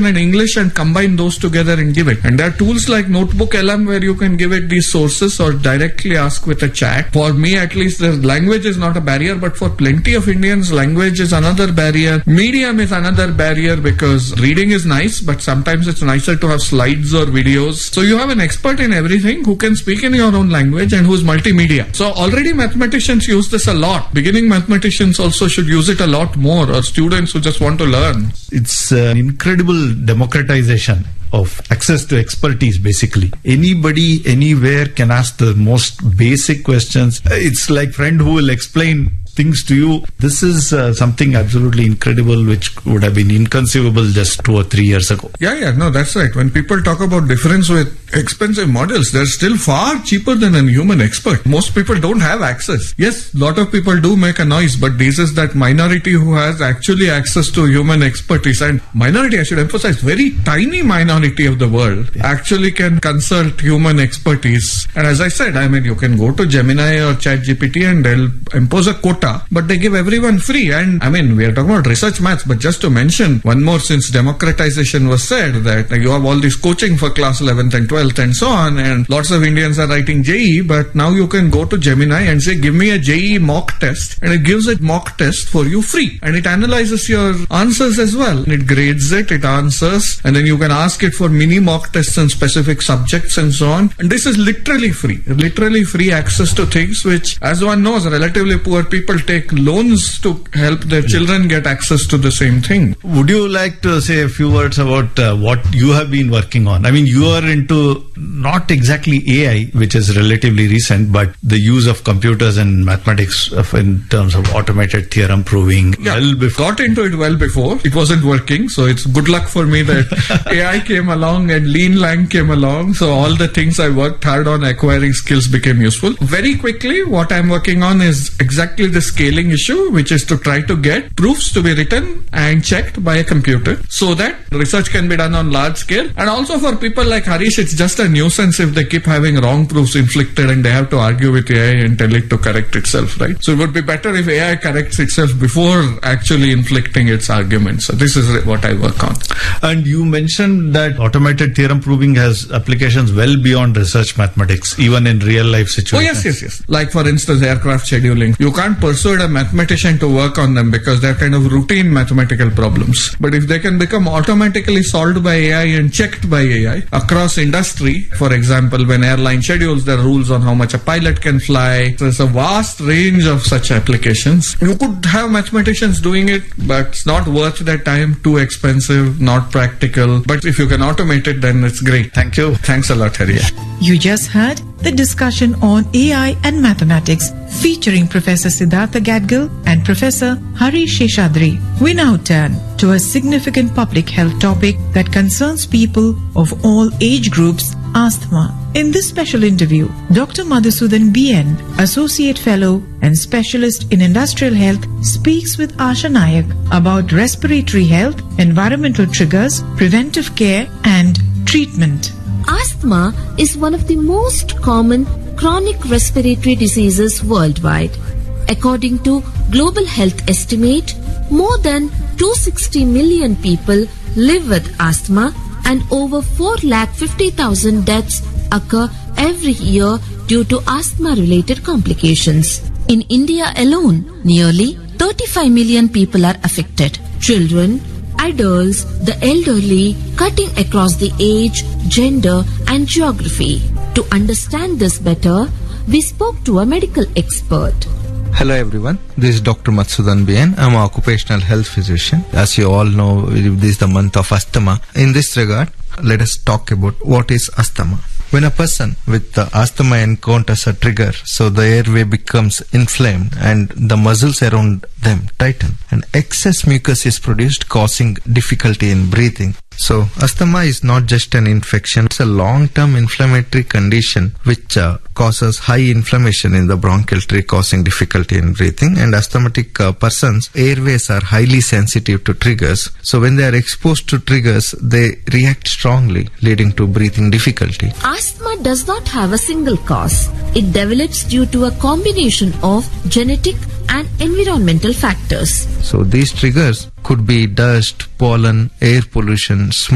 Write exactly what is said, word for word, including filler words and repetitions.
and English and combine those together and give it. And there are tools like Notebook L M where you can give it these sources or directly ask with a chat. For me, at least, the language is not a barrier, but for plenty of Indians, language is another barrier. Medium is another barrier because reading is nice, but sometimes it's nicer to have slides or videos. So you have an expert in everything who can speak in your own language and who's multimedia. So already mathematicians use this a lot. Beginning mathematicians also should use it a lot more, or students who just want to learn. It's an incredible democratization of access to expertise. Basically, anybody anywhere can ask the most basic questions. It's like friend who will explain things to you. This is uh, something absolutely incredible, which would have been inconceivable just two or three years ago. Yeah, yeah, no, that's right. When people talk about difference with expensive models, they're still far cheaper than a human expert. Most people don't have access. Yes, a lot of people do make a noise, but this is that minority who has actually access to human expertise. And minority, I should emphasize, very tiny minority of the world yeah. actually can consult human expertise. And as I said, I mean, you can go to Gemini or ChatGPT and they'll impose a quota, but they give everyone free. And I mean, we are talking about research maths, but just to mention one more, since democratization was said, that you have all this coaching for class eleventh and twelfth and so on, and lots of Indians are writing J E E, but now you can go to Gemini and say, give me a J E E mock test, and it gives a mock test for you free, and it analyzes your answers as well. It grades it, it answers, and then you can ask it for mini mock tests on specific subjects and so on. And this is literally free, literally free access to things which, as one knows, relatively poor people take loans to help their children get access to the same thing. Would you like to say a few words about uh, what you have been working on? I mean, you are into not exactly A I, which is relatively recent, but the use of computers and mathematics of, in terms of automated theorem proving. Yeah, well before. Got into it well before. It wasn't working, so it's good luck for me that A I came along and Lean Lang came along. So all the things I worked hard on acquiring skills became useful. Very quickly, what I'm working on is exactly the scaling issue, which is to try to get proofs to be written and checked by a computer so that research can be done on large scale. And also for people like Harish, it's just a nuisance if they keep having wrong proofs inflicted and they have to argue with A I and tell it to correct itself, right? So it would be better if A I corrects itself before actually inflicting its arguments. So this is what I work on. And you mentioned that automated theorem proving has applications well beyond research mathematics, even in real life situations. Oh yes, yes, yes. Like for instance, aircraft scheduling. You can't persuade a mathematician to work on them because they're kind of routine mathematical problems. But if they can become automatically solved by A I and checked by A I across industry, for example, when airline schedules, there are rules on how much a pilot can fly. There's a vast range of such applications. You could have mathematicians doing it, but it's not worth their time, too expensive, not practical. But if you can automate it, then it's great. Thank you. Thanks a lot, Hari. You just heard the discussion on A I and mathematics featuring Professor Siddhartha Gadgil and Professor Hari Sheshadri. We now turn to a significant public health topic that concerns people of all age groups, asthma. In this special interview, Doctor Madhusudan B N, Associate Fellow and Specialist in Industrial Health, speaks with Asha Nayak about respiratory health, environmental triggers, preventive care and treatment. Asthma is one of the most common chronic respiratory diseases worldwide. According to Global Health Estimate, more than two hundred sixty million people live with asthma and over four lakh fifty thousand deaths occur every year due to asthma-related complications. In India alone, nearly thirty-five million people are affected. Children, adults, the elderly, cutting across the age, gender and geography. To understand this better, we spoke to a medical expert. Hello everyone, this is Doctor Madhusudan B N. I'm an occupational health physician. As you all know, this is the month of asthma. In this regard, let us talk about what is asthma. When a person with the asthma encounters a trigger, so the airway becomes inflamed and the muscles around them tighten and excess mucus is produced, causing difficulty in breathing. So asthma is not just an infection, it's a long-term inflammatory condition which uh, causes high inflammation in the bronchial tree, causing difficulty in breathing. And asthmatic uh, persons' airways are highly sensitive to triggers. So when they are exposed to triggers, they react strongly, leading to breathing difficulty. Asthma does not have a single cause. It develops due to a combination of genetic and environmental factors. So these triggers could be dust, pollen, air pollution, smoke,